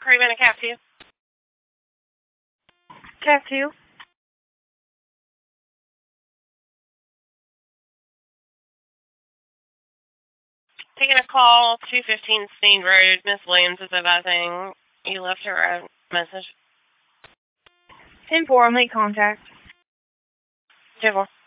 Craven a Cat 2. Cat 2. Taking a call, 215 Sneed Road. Miss Williams is advising you left her a message. 10-4, I'll make contact. 10-4.